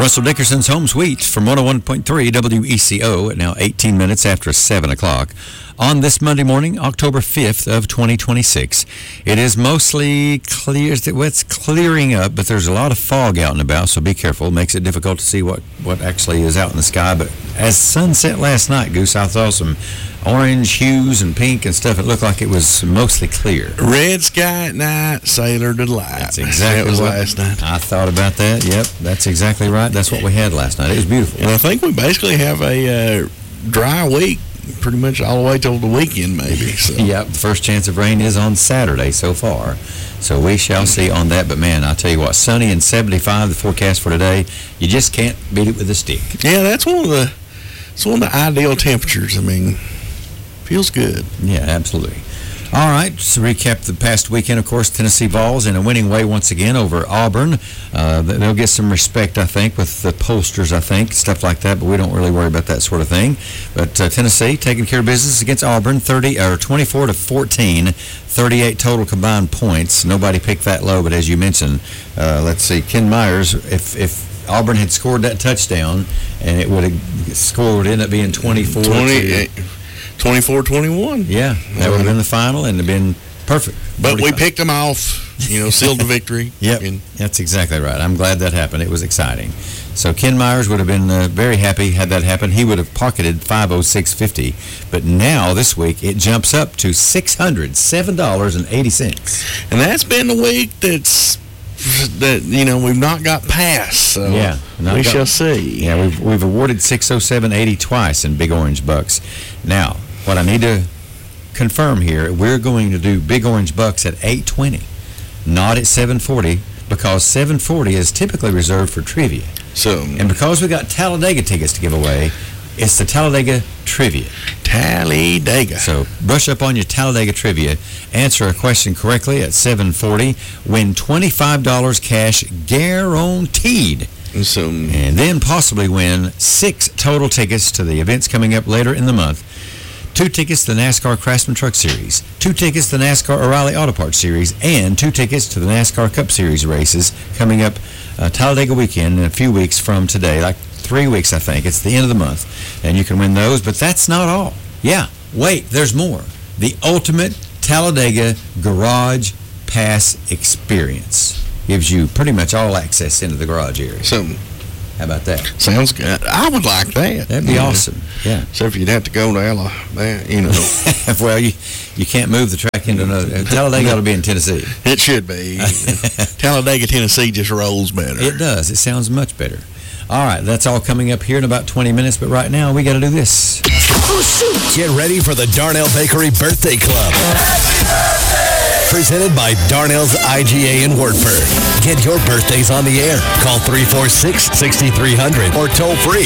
Russell Dickerson's Home Sweet from 101.3 WECO at now 18 minutes after 7 o'clock on this Monday morning, October 5th of 2026. It is mostly clear. It's clearing up, but there's a lot of fog out and about, so be careful. It makes it difficult to see what actually is out in the sky. But as sunset last night, Goose, I saw some orange hues and pink and stuff. It looked like it was mostly clear. Red sky at night, sailor to light. That's exactly that was what last night. I thought about that. Yep, that's exactly right. That's what we had last night. It was beautiful. And I think we basically have a dry week pretty much all the way till the weekend, maybe. So. Yep, the first chance of rain is on Saturday so far. So we shall see on that. But, man, I'll tell you what, sunny and 75, the forecast for today. You just can't beat it with a stick. Yeah, it's one of the ideal temperatures. I mean, feels good. Yeah, absolutely. All right, just to recap the past weekend, of course, Tennessee Vols in a winning way once again over Auburn. They'll get some respect, I think, with the pollsters, I think, stuff like that, but we don't really worry about that sort of thing. But Tennessee taking care of business against Auburn, 24-14, 38 total combined points. Nobody picked that low, but as you mentioned, let's see, Ken Myers, if Auburn had scored that touchdown, and it would have scored, ended up being 24-21. Yeah, that would have been the final and have been perfect. But 45. We picked them off, sealed the victory. Yep, that's exactly right. I'm glad that happened. It was exciting. So Ken Myers would have been very happy had that happened. He would have pocketed $506.50. But now, this week, it jumps up to $607.80. And that's been the week that we've not got past. So yeah, we shall see. Yeah, we've awarded $607.80 twice in Big Orange Bucks. Now, what I need to confirm here, we're going to do Big Orange Bucks at 8:20, not at 7:40, because 7:40 is typically reserved for trivia. And because we got Talladega tickets to give away, it's the Talladega Trivia. Talladega. So brush up on your Talladega Trivia. Answer a question correctly at 7:40. Win $25 cash guaranteed. And then possibly win 6 total tickets to the events coming up later in the month. 2 tickets to the NASCAR Craftsman Truck Series, 2 tickets to the NASCAR O'Reilly Auto Parts Series, and 2 tickets to the NASCAR Cup Series races coming up Talladega weekend in a few weeks from today, like 3 weeks, I think. It's the end of the month, and you can win those. But that's not all. Yeah, wait, there's more. The ultimate Talladega Garage Pass experience gives you pretty much all access into the garage area. How about that? Sounds good. I would like that. That'd be awesome. Yeah. So if you'd have to go to Alabama, Well, you can't move the track into another. Talladega ought to be in Tennessee. It should be. Talladega, Tennessee just rolls better. It does. It sounds much better. All right, that's all coming up here in about 20 minutes, but right now we got to do this. Get ready for the Darnell Bakery Birthday Club. Happy birthday! Presented by Darnell's IGA in Wartburg. Get your birthdays on the air. Call 346-6300 or toll free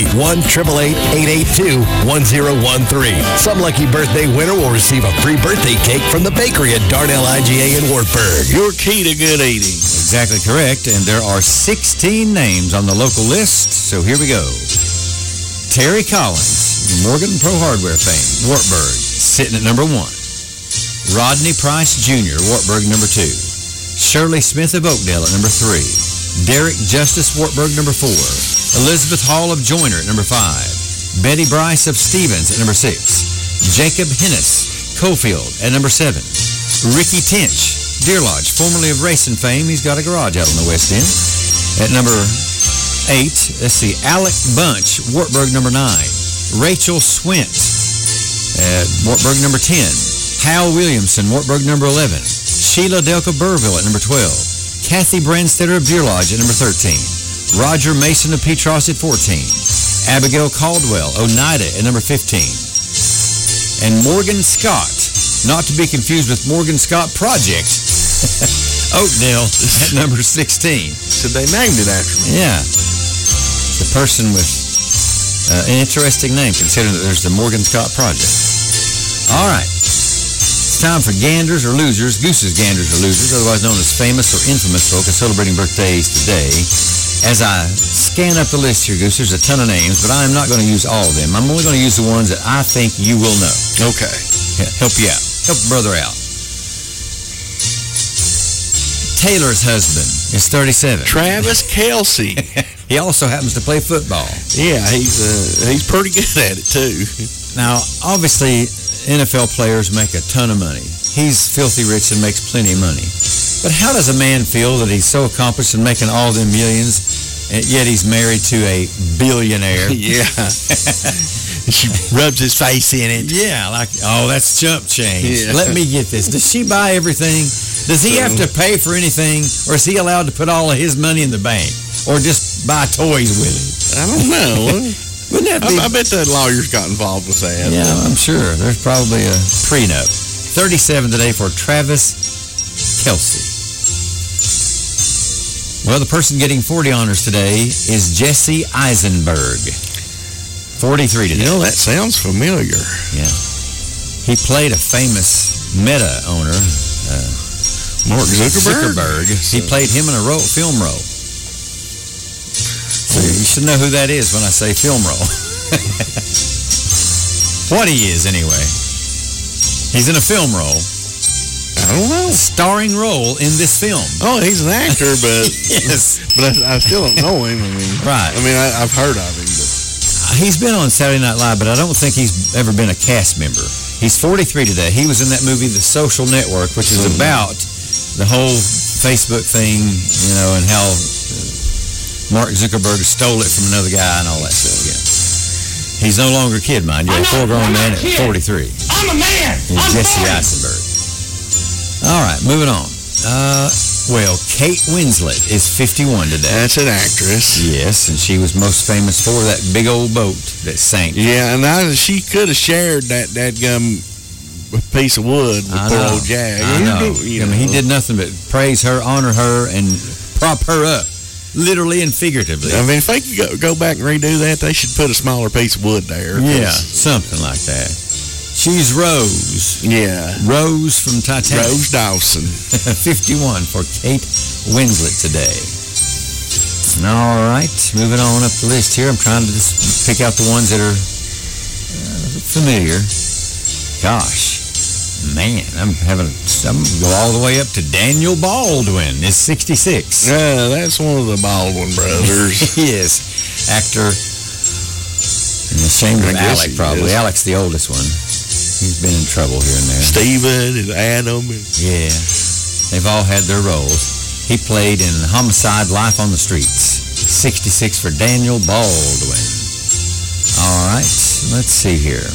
1-888-882-1013. Some lucky birthday winner will receive a free birthday cake from the bakery at Darnell IGA in Wartburg. Your key to good eating. Exactly correct. And there are 16 names on the local list, so here we go. Terry Collins, Morgan Pro Hardware fame, Wartburg, sitting at number 1. Rodney Price Jr., Wartburg, number 2. Shirley Smith of Oakdale at number 3. Derek Justice, Wartburg, number 4. Elizabeth Hall of Joyner at number 5. Betty Bryce of Stevens at number 6. Jacob Hennis, Cofield at number 7. Ricky Tinch, Deer Lodge, formerly of racing fame. He's got a garage out on the West End. At number 8, let's see, Alec Bunch, Wartburg, number 9. Rachel Swint at Wartburg, number 10. Hal Williamson, Wartburg, number 11. Sheila Delka Burville at number 12. Kathy Brandstetter of Deer Lodge at number 13. Roger Mason of Petros at 14. Abigail Caldwell, Oneida at number 15. And Morgan Scott, not to be confused with Morgan Scott Project, Oakdale at number 16. So they named it after me. Yeah. The person with an interesting name, considering that there's the Morgan Scott Project. All right. It's time for Ganders or Losers, Goose's Ganders or Losers, otherwise known as famous or infamous folk celebrating birthdays today. As I scan up the list here, Goose, there's a ton of names, but I'm not going to use all of them. I'm only going to use the ones that I think you will know. Okay. Help you out. Help a brother out. Taylor's husband is 37. Travis Kelce. He also happens to play football. Yeah, he's pretty good at it, too. Now, obviously, NFL players make a ton of money. He's filthy rich and makes plenty of money. But how does a man feel that he's so accomplished and making all them millions, and yet he's married to a billionaire? Yeah. She rubs his face in it. Yeah, like, oh, that's chump change. Yeah. Let me get this. Does she buy everything? Does he have to pay for anything? Or is he allowed to put all of his money in the bank? Or just buy toys with it? I don't know. Wouldn't that be... I bet the lawyers got involved with that. Yeah, I'm sure. There's probably a prenup. 37 today for Travis Kelce. Well, the person getting 40 honors today is Jesse Eisenberg. 43 today. You know, that sounds familiar. Yeah. He played a famous Meta owner, Mark Zuckerberg. He played him in a film role. So you should know who that is when I say film role. What he is, anyway. He's in a film role. I don't know. Starring role in this film. Oh, he's an actor, but Yes. but I still don't know him. I mean, Right. I mean, I've heard of him, but He's been on Saturday Night Live, but I don't think he's ever been a cast member. He's 43 today. He was in that movie, The Social Network, which is about the whole Facebook thing, you know, and how Mark Zuckerberg stole it from another guy and all that stuff. Yeah. He's no longer a kid, mind you. A full-grown man at 43. I'm a man. He's Jesse Eisenberg. All right, moving on. Well, Kate Winslet is 51 today. that's an actress. Yes, and she was most famous for that big old boat that sank. Yeah, and she could have shared that piece of wood with poor old Jag. I know. I mean, he did nothing but praise her, honor her, and prop her up, literally and figuratively. I mean, if they could go back and redo that, they should put a smaller piece of wood there. Yeah, something like that. She's Rose. Yeah. Rose from Titanic. Rose Dawson. 51 for Kate Winslet today. All right, moving on up the list here. I'm trying to just pick out the ones that are familiar. Gosh, man, I'm going to go all the way up to Daniel Baldwin. Is 66. Yeah, that's one of the Baldwin brothers. He is. Actor. And ashamed of Alec, probably. Alec's the oldest one. He's been in trouble here and there. Steven and Adam. Yeah. They've all had their roles. He played in Homicide: Life on the Streets. 66 for Daniel Baldwin. All right. Let's see here.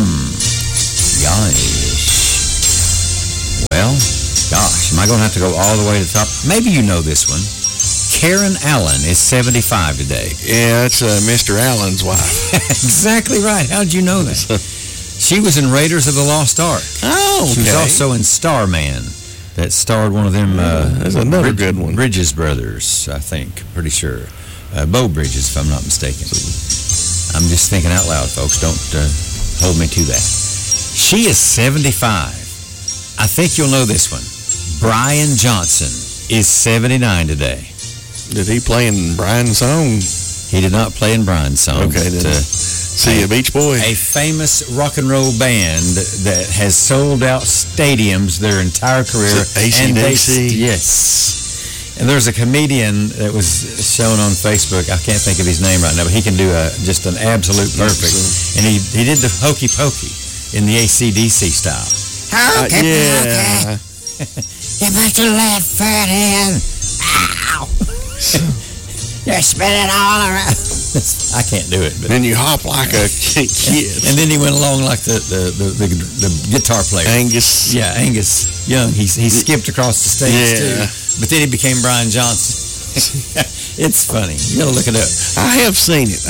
Gosh. Well, gosh. Am I going to have to go all the way to the top? Maybe you know this one. Karen Allen is 75 today. Yeah, that's Mr. Allen's wife. Exactly right. How'd you know that? She was in Raiders of the Lost Ark. Oh, okay. She was also in Starman. That starred one of them. That's another good one. Bridges brothers, I think. Pretty sure. Bo Bridges, if I'm not mistaken. I'm just thinking out loud, folks. Don't hold me to that. She is 75. I think you'll know this one. Brian Johnson is 79 today. Did he play in Brian's song? He did not play in Brian's song. Okay, but, see a Beach Boy. A famous rock and roll band that has sold out stadiums their entire career. AC/DC? Yes. And there's a comedian that was shown on Facebook. I can't think of his name right now, but he can do just an absolute perfect. And he did the hokey pokey in the AC/DC style. Hokey Yeah. You put your left foot in. Ow. You're spinning all around. I can't do it. But. Then you hop like a kid. And then he went along like the guitar player. Angus. Yeah, Angus Young. He skipped across the stage too. But then he became Brian Johnson. It's funny. You gotta look it up. I have seen it.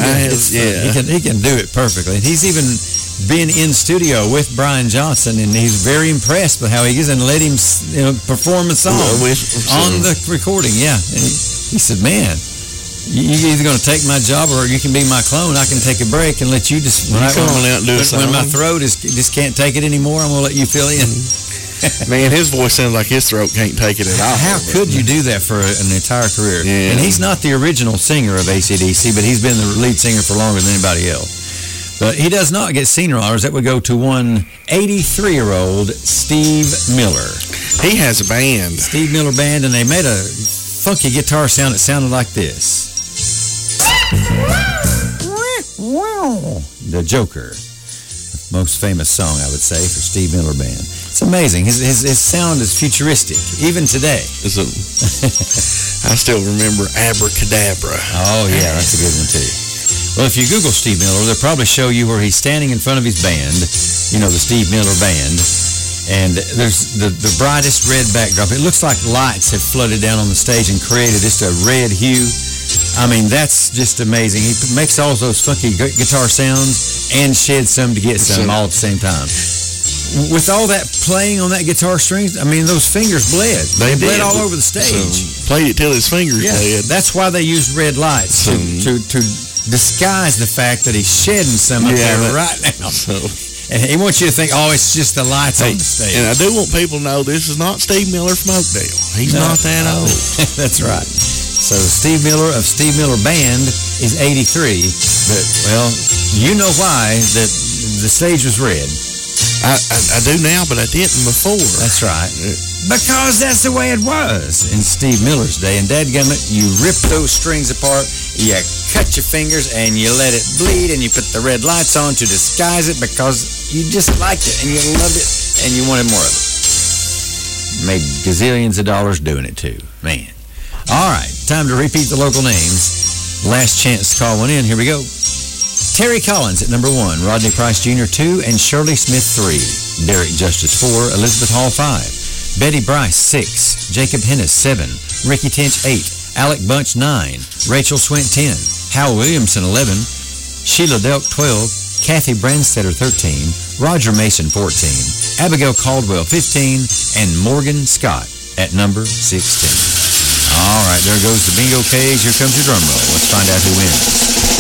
He can do it perfectly. And he's even been in studio with Brian Johnson, and he's very impressed with how he is, and let him perform a song on the recording. Yeah, and he said, "Man, you're either going to take my job or you can be my clone. I can take a break and let you just come on out and do a song. When my throat just can't take it anymore, I'm going to let you fill in." Man, his voice sounds like his throat can't take it at all. How could you do that for an entire career? Yeah. And he's not the original singer of AC/DC, but he's been the lead singer for longer than anybody else. But he does not get senior honors. That would go to one 83-year-old Steve Miller. He has a band. Steve Miller Band, and they made a funky guitar sound that sounded like this. The Joker. Most famous song, I would say, for Steve Miller Band. It's amazing. His sound is futuristic, even today. I still remember Abracadabra. Oh, yeah, that's a good one, too. Well, if you Google Steve Miller, they'll probably show you where he's standing in front of his band, you know, the Steve Miller Band, and there's the brightest red backdrop. It looks like lights have flooded down on the stage and created just a red hue. I mean, that's just amazing. He makes all those funky guitar sounds and sheds some to get some all at the same time. With all that playing on that guitar strings, I mean, those fingers bled. They bled all over the stage. So, played it till his fingers bled. That's why they used red lights, to disguise the fact that he's shedding some up there right now. And he wants you to think, oh, it's just the lights on the stage. And I do want people to know this is not Steve Miller from Oakdale. He's not that old. That's right. So Steve Miller of Steve Miller Band is 83, but, well, you know why that the stage was red. I do now, but I didn't before. That's right. Because that's the way it was in Steve Miller's day. And dadgummit, you rip those strings apart, you cut your fingers, and you let it bleed, and you put the red lights on to disguise it because you just liked it, and you loved it, and you wanted more of it. Made gazillions of dollars doing it, too. Man. All right, time to repeat the local names. Last chance to call one in. Here we go. Terry Collins at number 1, Rodney Price Jr. 2, and Shirley Smith 3. Derek Justice 4, Elizabeth Hall 5. Betty Bryce 6, Jacob Hennis 7, Ricky Tinch 8, Alec Bunch 9, Rachel Swint 10, Hal Williamson 11, Sheila Delk 12, Kathy Brandstetter 13, Roger Mason 14, Abigail Caldwell 15, and Morgan Scott at number 16. All right, there goes the bingo cage. Here comes your drum roll. Let's find out who wins.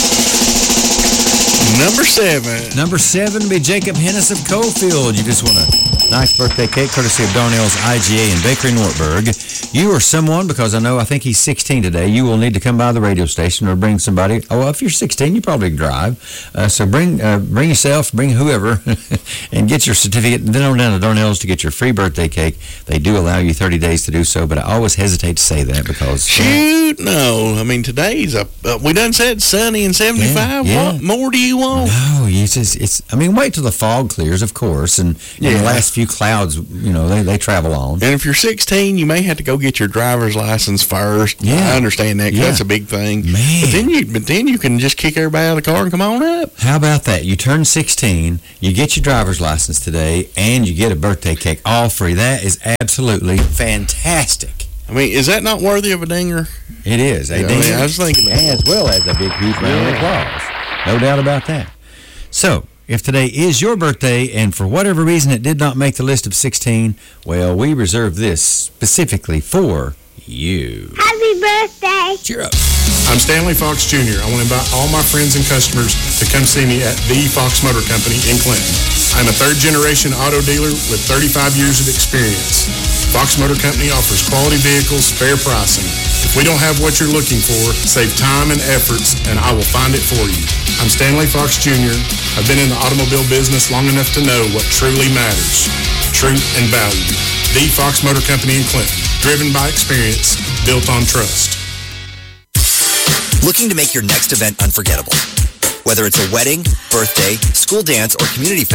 Number 7. Number 7 will be Jacob Hennis of Coalfield. You just won a nice birthday cake courtesy of Darnell's IGA and Bakery in Wartburg. You or someone, because I think he's 16 today, you will need to come by the radio station or bring somebody. Oh, well, if you're 16, you probably drive. So bring yourself, bring whoever, and get your certificate. And then on down to Darnell's to get your free birthday cake. They do allow you 30 days to do so, but I always hesitate to say that because... Shoot, no. I mean, today's, we done said sunny and 75. Yeah. What more do you want? No, wait till the fog clears, of course, and the last few clouds, you know, they travel on. And if you're 16, you may have to go get your driver's license first. Yeah. I understand that, 'cause that's a big thing. Man. But then you can just kick everybody out of the car and come on up. How about that? You turn 16, you get your driver's license today, and you get a birthday cake all free. That is absolutely fantastic. I mean, is that not worthy of a dinger? It is. A dinger. I mean, I was thinking that. As well as a big, huge round of applause. No doubt about that. So, if today is your birthday, and for whatever reason it did not make the list of 16, well, we reserve this specifically for you. Happy birthday. Cheer up. I'm Stanley Fox Jr. I want to invite all my friends and customers to come see me at the Fox Motor Company in Clinton. I'm a third-generation auto dealer with 35 years of experience. Fox Motor Company offers quality vehicles, fair pricing. If we don't have what you're looking for, save time and efforts, and I will find it for you. I'm Stanley Fox Jr. I've been in the automobile business long enough to know what truly matters. Truth and value. The Fox Motor Company in Clinton. Driven by experience, built on trust. Looking to make your next event unforgettable? Whether it's a wedding, birthday, school dance, or community festival,